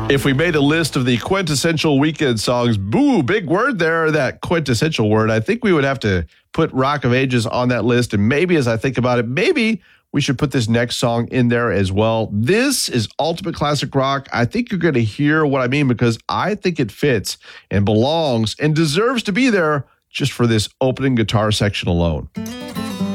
If we made a list of the quintessential weekend songs, boo, big word there, that quintessential word, I think we would have to put Rock of Ages on that list. And maybe as I think about it, maybe we should put this next song in there as well. This is ultimate classic rock. I think you're going to hear what I mean because I think it fits and belongs and deserves to be there just for this opening guitar section alone.